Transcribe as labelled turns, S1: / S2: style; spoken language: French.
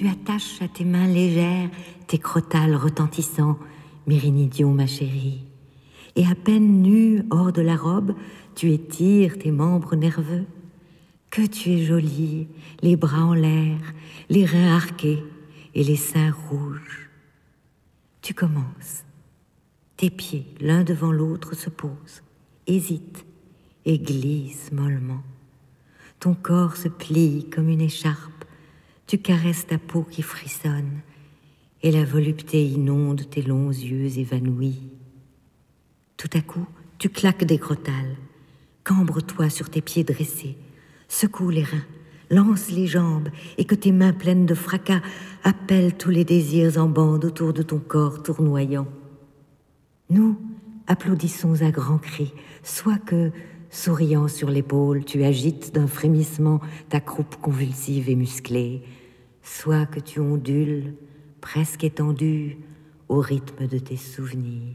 S1: tu attaches à tes mains légères tes crotales retentissants, Mérinidion ma chérie. Et à peine nue hors de la robe, tu étires tes membres nerveux. Que tu es jolie, les bras en l'air, les reins arqués et les seins rouges. Tu commences. Tes pieds, l'un devant l'autre, se posent, hésitent et glissent mollement. Ton corps se plie comme une écharpe. Tu caresses ta peau qui frissonne et la volupté inonde tes longs yeux évanouis. Tout à coup, tu claques des crotales. Cambre-toi sur tes pieds dressés. Secoue les reins, lance les jambes et que tes mains pleines de fracas appellent tous les désirs en bande autour de ton corps tournoyant. Nous applaudissons à grands cris, soit que, souriant sur l'épaule, tu agites d'un frémissement ta croupe convulsive et musclée, soit que tu ondules, presque étendue, au rythme de tes souvenirs.